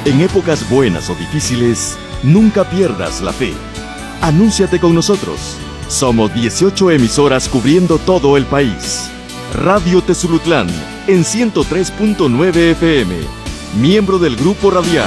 En épocas buenas o difíciles, nunca pierdas la fe. Anúnciate con nosotros. Somos 18 emisoras cubriendo todo el país. Radio Tezulutlán en 103.9 FM, miembro del Grupo Radial.